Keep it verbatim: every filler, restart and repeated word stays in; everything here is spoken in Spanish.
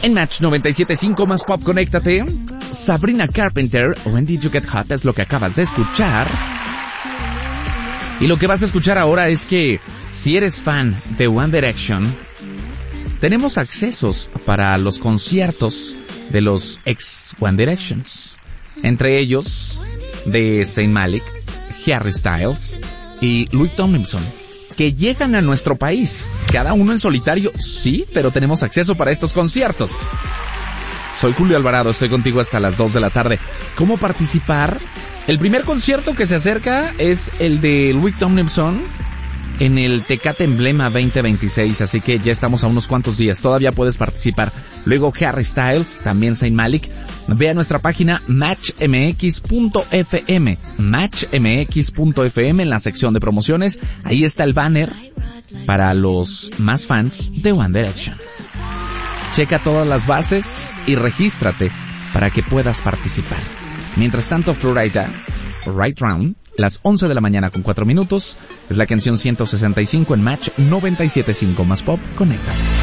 En Match noventa y siete punto cinco más pop, conéctate. Sabrina Carpenter, When Did You Get Hot, es lo que acabas de escuchar. Y lo que vas a escuchar ahora es que si eres fan de One Direction, tenemos accesos para los conciertos de los ex One Directions. Entre ellos, de Zayn Malik, Harry Styles y Louis Tomlinson, que llegan a nuestro país. Cada uno en solitario, sí, pero tenemos acceso para estos conciertos. Soy Julio Alvarado, estoy contigo hasta las dos de la tarde. ¿Cómo participar? El primer concierto que se acerca es el de Louis Tomlinson en el Tecate Emblema veinte veintiséis, así que ya estamos a unos cuantos días, todavía puedes participar. Luego Harry Styles, también Zayn Malik. Ve a nuestra página match m x punto f m, match m x punto f m, en la sección de promociones. Ahí está el banner para los más fans de One Direction. Checa todas las bases y regístrate para que puedas participar. Mientras tanto, Florida, Right Round, las once de la mañana con cuatro minutos, es la canción ciento sesenta y cinco en Match noventa y siete punto cinco más pop. Conecta.